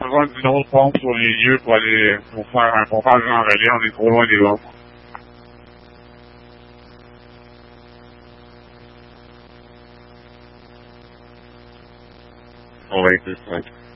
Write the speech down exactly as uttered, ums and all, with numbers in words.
besoin d'une autre pompe sur les lieux pour aller, pour faire un pompage en relais, on est trop loin des autres. Ouais, c'est ça.